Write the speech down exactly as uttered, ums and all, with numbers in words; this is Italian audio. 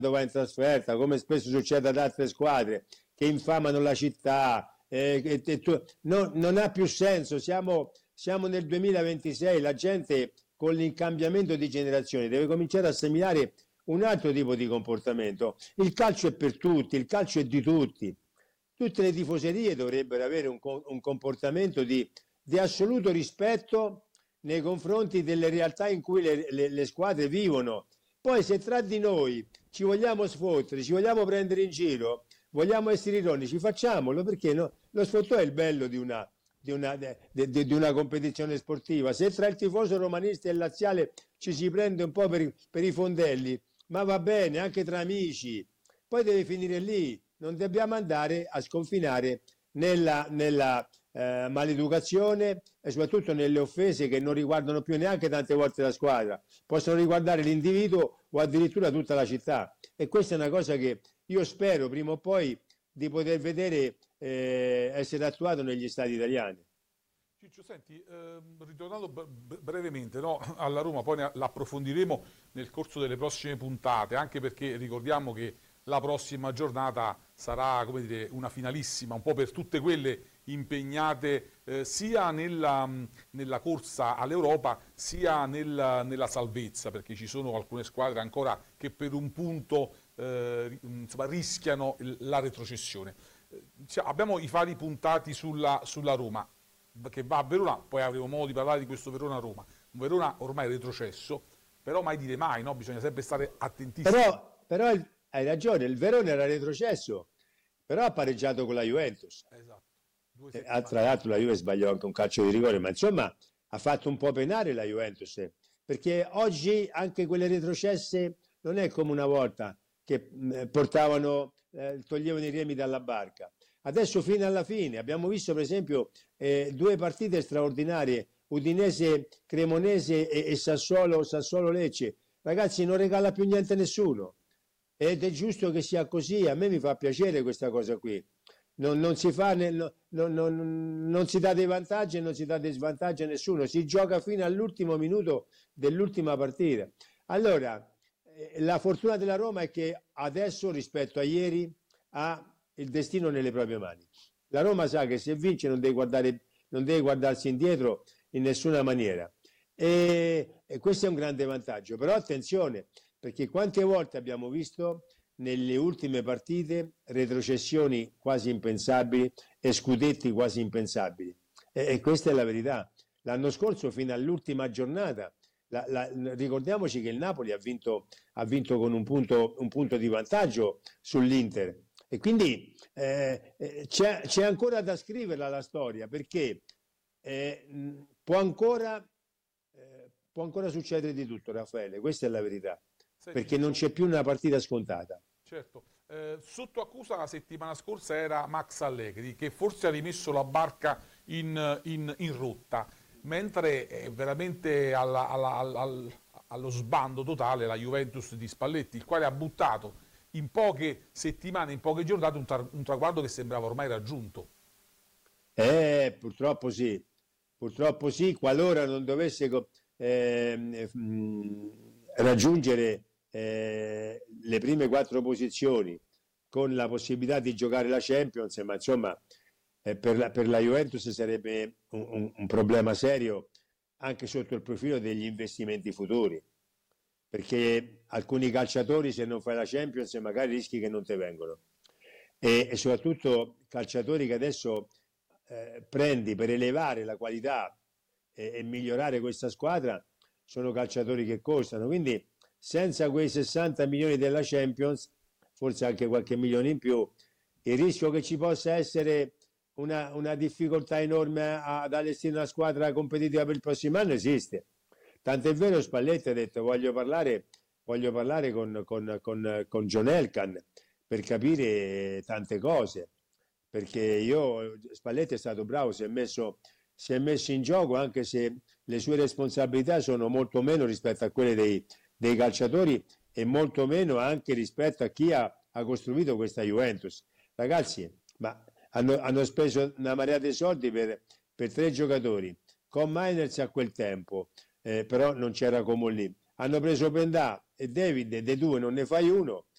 va in trasferta, come spesso succede ad altre squadre che infamano la città. Eh, e, e tu, no, non ha più senso. Siamo, siamo nel duemilaventisei, la gente con il cambiamento di generazione deve cominciare a seminare un altro tipo di comportamento. Il calcio è per tutti, il calcio è di tutti. Tutte le tifoserie dovrebbero avere un, un comportamento di, di assoluto rispetto nei confronti delle realtà in cui le, le, le squadre vivono. Poi se tra di noi ci vogliamo sfottere, ci vogliamo prendere in giro, vogliamo essere ironici, facciamolo, perché no? Lo sfottò è il bello di una, di, una, de, de, di una competizione sportiva. Se tra il tifoso romanista e il laziale ci si prende un po' per, per i fondelli, ma va bene, anche tra amici, poi deve finire lì. Non dobbiamo andare a sconfinare nella, nella eh, maleducazione e soprattutto nelle offese che non riguardano più neanche tante volte la squadra, possono riguardare l'individuo o addirittura tutta la città. E questa è una cosa che io spero prima o poi di poter vedere eh, essere attuato negli stadi italiani. Ciccio, senti, eh, ritornando brevemente, no, alla Roma, poi l'approfondiremo nel corso delle prossime puntate, anche perché ricordiamo che la prossima giornata sarà, come dire, una finalissima, un po' per tutte quelle impegnate eh, sia nella, nella corsa all'Europa sia nella, nella salvezza, perché ci sono alcune squadre ancora che per un punto eh, insomma, rischiano la retrocessione. Eh, cioè, abbiamo i fari puntati sulla, sulla Roma, che va a Verona, poi avremo modo di parlare di questo Verona-Roma. Un Verona ormai retrocesso, però mai dire mai, no? Bisogna sempre stare attentissimi. Però, però il, hai ragione, il Verona era retrocesso, però ha pareggiato con la Juventus. Esatto. Eh, tra l'altro la Juve sbagliò anche un calcio di rigore, ma insomma ha fatto un po' penare la Juventus, eh, perché oggi anche quelle retrocesse non è come una volta che mh, portavano, eh, toglievano i remi dalla barca. Adesso fino alla fine abbiamo visto per esempio eh, due partite straordinarie, Udinese, Cremonese e, e Sassuolo, Sassuolo-Lecce. Ragazzi, non regala più niente a nessuno ed è giusto che sia così. A me mi fa piacere questa cosa qui. Non, non si fa nel, non, non, non si dà dei vantaggi e non si dà dei svantaggi a nessuno, si gioca fino all'ultimo minuto dell'ultima partita. Allora, eh, la fortuna della Roma è che adesso rispetto a ieri ha il destino nelle proprie mani. La Roma sa che se vince non deve, guardare, non deve guardarsi indietro in nessuna maniera e, e questo è un grande vantaggio. Però attenzione, perché quante volte abbiamo visto nelle ultime partite retrocessioni quasi impensabili e scudetti quasi impensabili e, e questa è la verità. L'anno scorso fino all'ultima giornata la, la, ricordiamoci che il Napoli ha vinto, ha vinto con un punto, un punto di vantaggio sull'Inter. E quindi eh, c'è, c'è ancora da scriverla la storia, perché eh, può, ancora, eh, può ancora succedere di tutto, Raffaele, questa è la verità, Senti, perché non c'è più una partita scontata. Certo, eh, sotto accusa la settimana scorsa era Max Allegri, che forse ha rimesso la barca in, in, in rotta, mentre è veramente alla, alla, alla, allo sbando totale la Juventus di Spalletti, il quale ha buttato in poche settimane, in poche giornate, un, tra- un traguardo che sembrava ormai raggiunto. Eh, purtroppo sì, purtroppo sì, qualora non dovesse eh, raggiungere eh, le prime quattro posizioni con la possibilità di giocare la Champions, ma insomma eh, per, la, per la Juventus sarebbe un, un, un problema serio anche sotto il profilo degli investimenti futuri. Perché alcuni calciatori se non fai la Champions magari rischi che non te vengono e, e soprattutto calciatori che adesso eh, prendi per elevare la qualità e, e migliorare questa squadra sono calciatori che costano, quindi senza quei sessanta milioni della Champions, forse anche qualche milione in più, il rischio che ci possa essere una, una difficoltà enorme ad allestire una squadra competitiva per il prossimo anno esiste. Tant'è vero Spalletti ha detto voglio parlare, voglio parlare con, con, con, con John Elkann per capire tante cose, perché io, Spalletti è stato bravo, si è, messo, si è messo in gioco anche se le sue responsabilità sono molto meno rispetto a quelle dei, dei calciatori e molto meno anche rispetto a chi ha, ha costruito questa Juventus. Ragazzi, ma hanno, hanno speso una marea di soldi per, per tre giocatori, con Miners a quel tempo, Eh, però non c'era come lì. Hanno preso Pendà e David e dei due non ne fai uno